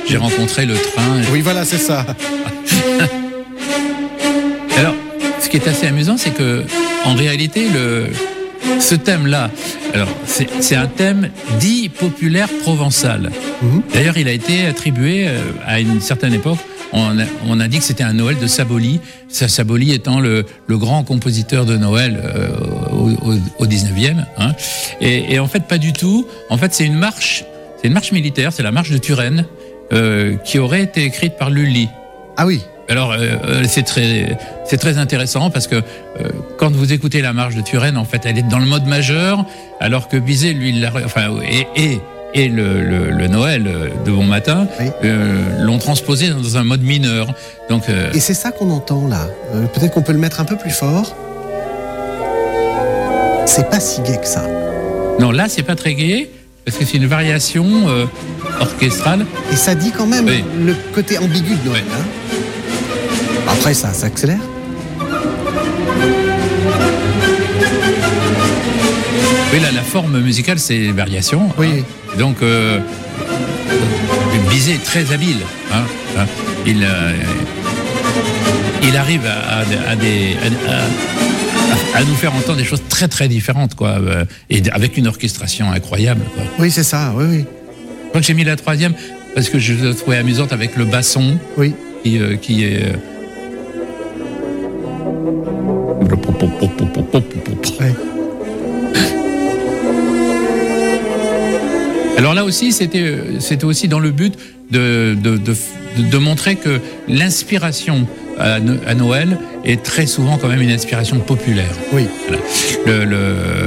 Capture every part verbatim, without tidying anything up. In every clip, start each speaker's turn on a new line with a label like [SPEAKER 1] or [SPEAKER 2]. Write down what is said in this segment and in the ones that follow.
[SPEAKER 1] j'ai rencontré le train.
[SPEAKER 2] Oui, voilà, c'est ça.
[SPEAKER 1] Alors, ce qui est assez amusant, c'est que, en réalité, le, ce thème-là, alors, c'est, c'est un thème dit populaire provençal. Mmh. D'ailleurs, il a été attribué euh, à une certaine époque. On a, on a dit que c'était un Noël de Saboli, Saboli étant le, le grand compositeur de Noël euh, au, au, au dix-neuvième. Hein. Et, et en fait, pas du tout. En fait, c'est une marche, c'est une marche militaire, c'est la marche de Turenne, euh, qui aurait été écrite par Lully.
[SPEAKER 2] Ah oui.
[SPEAKER 1] Alors, euh, c'est très, c'est très intéressant parce que euh, quand vous écoutez la marche de Turenne, en fait, elle est dans le mode majeur, alors que Bizet, lui, l'a, enfin, et, et et le, le, le Noël de Bon Matin oui. euh, l'ont transposé dans un mode mineur. Donc, euh...
[SPEAKER 2] et c'est ça qu'on entend là. Euh, peut-être qu'on peut le mettre un peu plus fort. C'est pas si gai que ça.
[SPEAKER 1] Non, là, c'est pas très gai, parce que c'est une variation euh, orchestrale.
[SPEAKER 2] Et ça dit quand même oui. le côté ambigu de Noël. Oui. Hein. Après, ça s'accélère.
[SPEAKER 1] Oui, là, la forme musicale, c'est les variations.
[SPEAKER 2] Oui.
[SPEAKER 1] Hein. Donc, euh, Bizet est très habile. Hein, hein. Il, euh, il arrive à, à, à, des, à, à nous faire entendre des choses très, très différentes, quoi, et avec une orchestration incroyable, quoi.
[SPEAKER 2] Oui, c'est ça, oui, oui.
[SPEAKER 1] Je crois que j'ai mis la troisième parce que je la trouvais amusante avec le basson.
[SPEAKER 2] Oui.
[SPEAKER 1] Qui, euh, qui est. Euh...
[SPEAKER 2] Ouais.
[SPEAKER 1] Alors là aussi, c'était, c'était aussi dans le but de, de, de, de montrer que l'inspiration à, à Noël est très souvent quand même une inspiration populaire.
[SPEAKER 2] Oui.
[SPEAKER 1] Voilà. Le, le,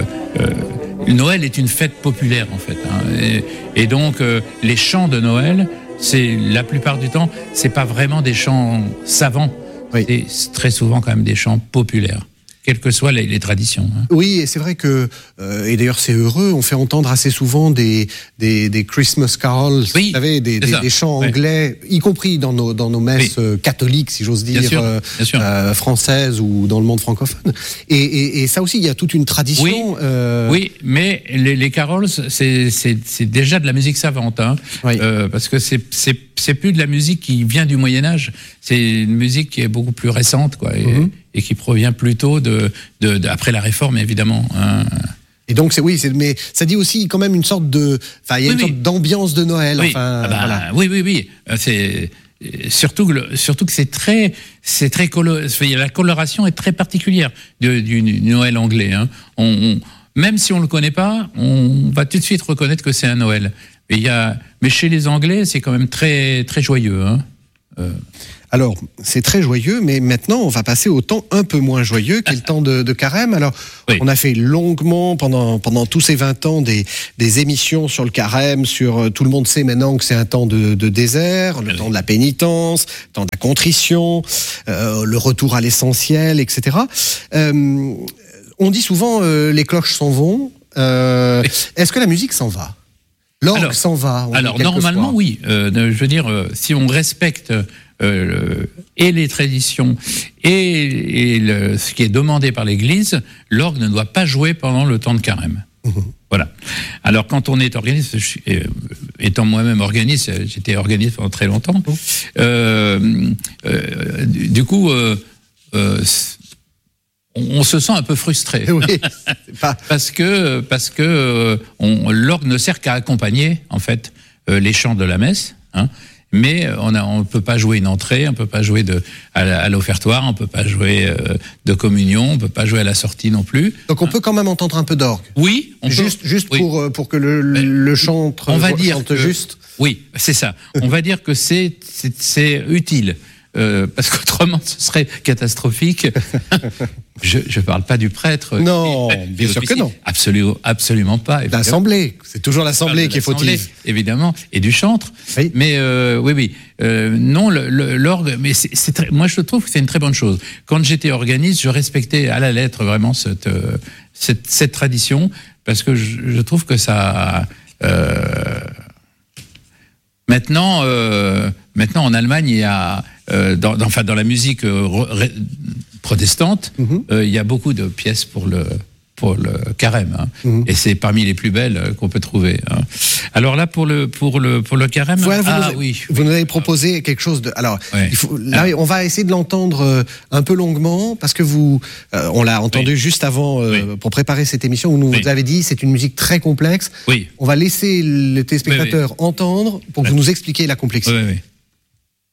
[SPEAKER 1] euh, Noël est une fête populaire en fait. Hein, et, et donc euh, les chants de Noël, c'est la plupart du temps, c'est pas vraiment des chants savants. Oui. C'est très souvent quand même des chants populaires. Quelles que soient les, les traditions. Hein.
[SPEAKER 2] Oui, et c'est vrai que, euh, et d'ailleurs c'est heureux, on fait entendre assez souvent des, des, des Christmas carols,
[SPEAKER 1] oui,
[SPEAKER 2] vous savez, des, des, des chants anglais, oui. y compris dans nos, dans nos messes oui. catholiques, si j'ose dire,
[SPEAKER 1] bien sûr,
[SPEAKER 2] euh,
[SPEAKER 1] bien sûr.
[SPEAKER 2] Euh, françaises ou dans le monde francophone. Et, et, et ça aussi, il y a toute une tradition.
[SPEAKER 1] Oui,
[SPEAKER 2] euh...
[SPEAKER 1] oui mais les, les carols, c'est, c'est, c'est déjà de la musique savante, hein, oui. euh, parce que c'est, c'est, c'est plus de la musique qui vient du Moyen-Âge, c'est une musique qui est beaucoup plus récente, quoi. Et, mm-hmm. et qui provient plutôt de, de, de après la Réforme, évidemment. Hein.
[SPEAKER 2] Et donc c'est oui, c'est, mais ça dit aussi quand même une sorte de, enfin il y a oui, une oui. sorte d'ambiance de Noël.
[SPEAKER 1] Oui.
[SPEAKER 2] Enfin,
[SPEAKER 1] ah bah,
[SPEAKER 2] voilà.
[SPEAKER 1] oui, oui, oui. C'est surtout que le, surtout que c'est très, c'est très colo, la coloration est très particulière du, du, du Noël anglais. Hein. On, on, même si on le connaît pas, on va tout de suite reconnaître que c'est un Noël. Et il y a, mais chez les Anglais, c'est quand même très, très joyeux. Hein. Euh.
[SPEAKER 2] Alors, c'est très joyeux, mais maintenant, on va passer au temps un peu moins joyeux, qui est le temps de, de Carême. Alors, oui. on a fait longuement, pendant, pendant tous ces vingt ans, des, des émissions sur le Carême, sur tout le monde sait maintenant que c'est un temps de, de désert, le oui. temps de la pénitence, le temps de la contrition, euh, le retour à l'essentiel, et cetera. Euh, on dit souvent, euh, les cloches s'en vont. Euh, oui. Est-ce que la musique s'en va ? L'orgue s'en va.
[SPEAKER 1] Alors, normalement, fois. oui. Euh, je veux dire, euh, si on respecte... Euh, et les traditions et, et le, ce qui est demandé par l'Église, l'orgue ne doit pas jouer pendant le temps de Carême. Mmh. Voilà. Alors quand on est organiste, je suis, euh, étant moi-même organiste, j'étais organiste pendant très longtemps. Mmh. Euh, euh, du, du coup, euh, euh, on, on se sent un peu frustré,
[SPEAKER 2] oui, pas...
[SPEAKER 1] parce que parce que euh, on, l'orgue ne sert qu'à accompagner en fait euh, les chants de la messe. Hein. Mais on ne on peut pas jouer une entrée, on ne peut pas jouer de, à, à l'offertoire, on ne peut pas jouer euh, de communion, on ne peut pas jouer à la sortie non plus.
[SPEAKER 2] Donc on peut quand même entendre un peu d'orgue.
[SPEAKER 1] Oui. On
[SPEAKER 2] juste
[SPEAKER 1] peut,
[SPEAKER 2] juste
[SPEAKER 1] oui.
[SPEAKER 2] Pour, pour que le, le chantre
[SPEAKER 1] on va dire
[SPEAKER 2] chante
[SPEAKER 1] que,
[SPEAKER 2] juste.
[SPEAKER 1] Oui, c'est ça. On va dire que c'est, c'est, c'est utile. Euh, parce qu'autrement, ce serait catastrophique. Je ne parle pas du prêtre.
[SPEAKER 2] Non, bien sûr que non.
[SPEAKER 1] Absolument, absolument pas.
[SPEAKER 2] L'assemblée, c'est toujours l'assemblée qui est fautive.
[SPEAKER 1] Évidemment, et du chantre.
[SPEAKER 2] Oui.
[SPEAKER 1] Mais euh, oui, oui. Euh, non, le, le, l'orgue, mais c'est, c'est très, moi je trouve que c'est une très bonne chose. Quand j'étais organiste, je respectais à la lettre vraiment cette, euh, cette, cette tradition, parce que je, je trouve que ça... Euh, maintenant, euh, maintenant, en Allemagne, il y a... Euh, dans, dans, enfin, dans la musique euh, re, protestante, mm-hmm. euh, il y a beaucoup de pièces pour le, pour le carême, hein. Mmh. Et c'est parmi les plus belles qu'on peut trouver. Hein. Alors là, pour le pour le pour le carême,
[SPEAKER 2] voilà, vous,
[SPEAKER 1] ah,
[SPEAKER 2] nous,
[SPEAKER 1] oui,
[SPEAKER 2] vous nous avez proposé quelque chose de. Alors,
[SPEAKER 1] ouais.
[SPEAKER 2] il faut, là, ah. on va essayer de l'entendre un peu longuement parce que vous, euh, on l'a entendu oui. juste avant euh, oui. pour préparer cette émission. Vous nous oui. avez dit c'est une musique très complexe.
[SPEAKER 1] Oui.
[SPEAKER 2] On va laisser les téléspectateurs oui, oui. entendre pour que oui. vous nous expliquiez la complexité.
[SPEAKER 1] Oui, oui.